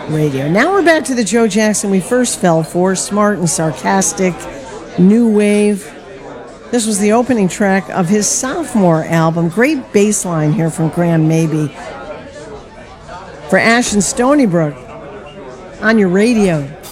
Radio. Now we're back to the Joe Jackson we first fell for, smart and sarcastic, new wave. This was the opening track of his sophomore album. Great bass line here from Graham Maybe. For Ash and Stony Brook on your radio.